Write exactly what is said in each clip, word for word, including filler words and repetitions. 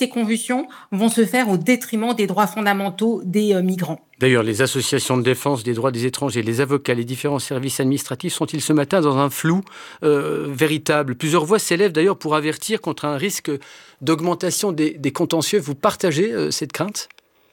ces convulsions vont se faire au détriment des droits fondamentaux des euh, migrants. D'ailleurs, les associations de défense des droits des étrangers, les avocats, les différents services administratifs sont-ils ce matin dans un flou euh, véritable ? Plusieurs voix s'élèvent d'ailleurs pour avertir contre un risque d'augmentation des, des contentieux. Vous partagez euh, cette crainte ?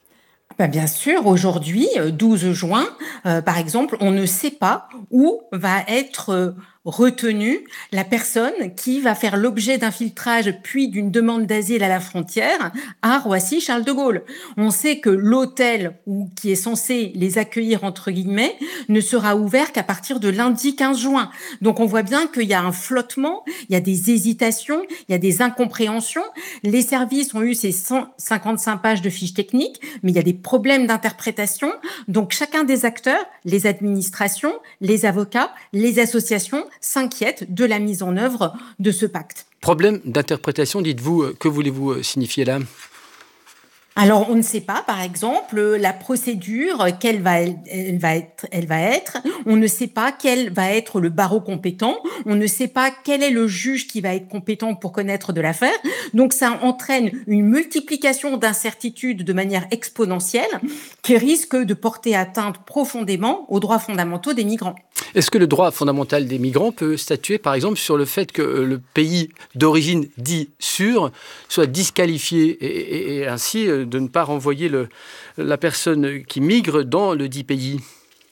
Ben bien sûr, aujourd'hui, douze juin, euh, par exemple, on ne sait pas où va être euh, retenue la personne qui va faire l'objet d'un filtrage puis d'une demande d'asile à la frontière à Roissy-Charles de Gaulle. On sait que l'hôtel où, qui est censé les accueillir, entre guillemets, ne sera ouvert qu'à partir de lundi quinze juin. Donc on voit bien qu'il y a un flottement, il y a des hésitations, il y a des incompréhensions. Les services ont eu ces cent cinquante-cinq pages de fiches techniques, mais il y a des problèmes d'interprétation. Donc chacun des acteurs, les administrations, les avocats, les associations, s'inquiètent de la mise en œuvre de ce pacte. Problème d'interprétation, dites-vous, que voulez-vous signifier là ? Alors, on ne sait pas, par exemple, la procédure, quelle va, elle, elle va être, elle va être. On ne sait pas quel va être le barreau compétent. On ne sait pas quel est le juge qui va être compétent pour connaître de l'affaire. Donc, ça entraîne une multiplication d'incertitudes de manière exponentielle qui risque de porter atteinte profondément aux droits fondamentaux des migrants. Est-ce que le droit fondamental des migrants peut statuer, par exemple, sur le fait que le pays d'origine dit sûr soit disqualifié et, et, et ainsi de ne pas renvoyer le, la personne qui migre dans le dit pays ?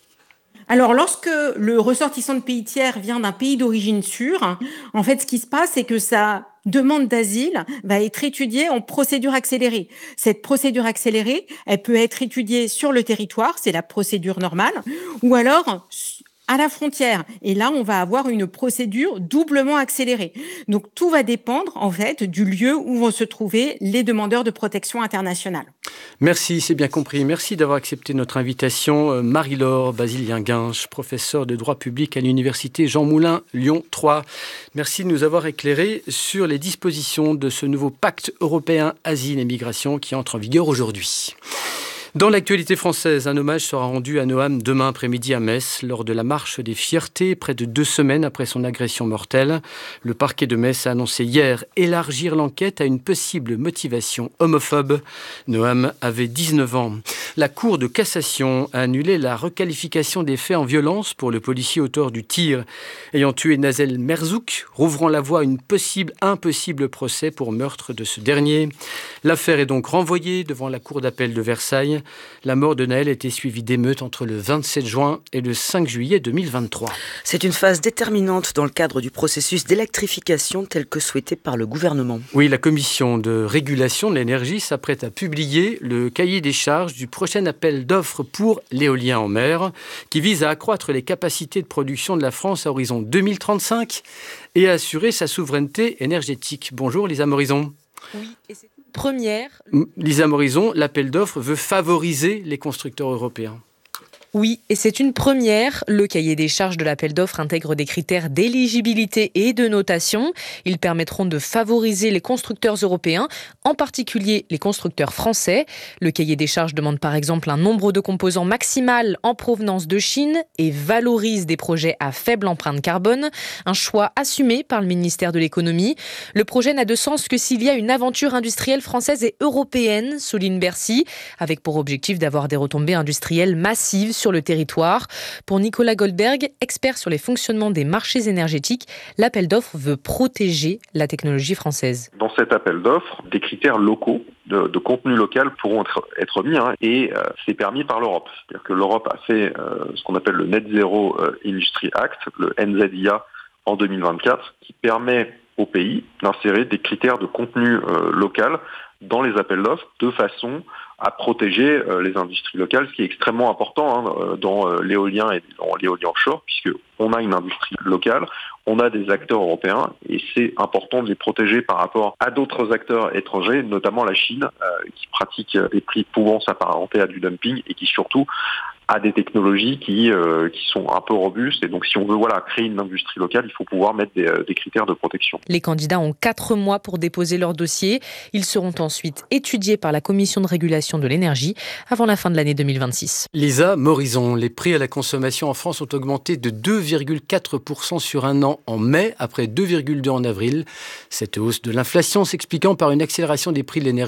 Alors, lorsque le ressortissant de pays tiers vient d'un pays d'origine sûre, en fait, ce qui se passe, c'est que sa demande d'asile va être étudiée en procédure accélérée. Cette procédure accélérée, elle peut être étudiée sur le territoire, c'est la procédure normale, ou alors à la frontière. Et là, on va avoir une procédure doublement accélérée. Donc, tout va dépendre, en fait, du lieu où vont se trouver les demandeurs de protection internationale. Merci, c'est bien compris. Merci d'avoir accepté notre invitation. Marie-Laure Basilien-Guinche, professeure de droit public à l'université Jean Moulin, Lyon trois. Merci de nous avoir éclairé sur les dispositions de ce nouveau pacte européen asile et migration qui entre en vigueur aujourd'hui. Dans l'actualité française, un hommage sera rendu à Noam demain après-midi à Metz lors de la marche des fiertés, près de deux semaines après son agression mortelle. Le parquet de Metz a annoncé hier élargir l'enquête à une possible motivation homophobe. Noam avait dix-neuf ans. La Cour de cassation a annulé la requalification des faits en violence pour le policier auteur du tir ayant tué Nazel Merzouk, rouvrant la voie à une possible, impossible procès pour meurtre de ce dernier. L'affaire est donc renvoyée devant la Cour d'appel de Versailles. La mort de Naël était suivie d'émeutes entre le vingt-sept juin et le cinq juillet deux mille vingt-trois. C'est une phase déterminante dans le cadre du processus d'électrification tel que souhaité par le gouvernement. Oui, la commission de régulation de l'énergie s'apprête à publier le cahier des charges du prochain appel d'offres pour l'éolien en mer qui vise à accroître les capacités de production de la France à horizon deux mille trente-cinq et à assurer sa souveraineté énergétique. Bonjour Lisa Morison. Oui, et c'est une première. Lisa Morison, l'appel d'offres veut favoriser les constructeurs européens. Oui, et c'est une première. Le cahier des charges de l'appel d'offres intègre des critères d'éligibilité et de notation. Ils permettront de favoriser les constructeurs européens, en particulier les constructeurs français. Le cahier des charges demande par exemple un nombre de composants maximal en provenance de Chine et valorise des projets à faible empreinte carbone. Un choix assumé par le ministère de l'économie. Le projet n'a de sens que s'il y a une aventure industrielle française et européenne, souligne Bercy, avec pour objectif d'avoir des retombées industrielles massives sur le territoire. Pour Nicolas Goldberg, expert sur les fonctionnements des marchés énergétiques, l'appel d'offres veut protéger la technologie française. Dans cet appel d'offres, des critères locaux de, de contenu local pourront être, être mis hein, et euh, c'est permis par l'Europe. C'est-à-dire que l'Europe a fait euh, ce qu'on appelle le Net Zero Industry Act, le N Z I A, en deux mille vingt-quatre, qui permet au pays d'insérer des critères de contenu euh, local dans les appels d'offres de façon à protéger euh, les industries locales, ce qui est extrêmement important hein, dans euh, l'éolien et dans l'éolien offshore, puisque on a une industrie locale, on a des acteurs européens et c'est important de les protéger par rapport à d'autres acteurs étrangers, notamment la Chine, euh, qui pratique des prix pouvant s'apparenter à du dumping et qui surtout a des technologies qui euh, qui sont un peu robustes. Et donc, si on veut voilà créer une industrie locale, il faut pouvoir mettre des, euh, des critères de protection. Les candidats ont quatre mois pour déposer leur dossier. Ils seront ensuite étudiés par la Commission de régulation de l'énergie avant la fin de l'année deux mille vingt-six. Lisa Morison, les prix à la consommation en France ont augmenté de deux virgule quatre pour cent sur un an en mai, après deux virgule deux pour cent en avril. Cette hausse de l'inflation s'expliquant par une accélération des prix de l'énergie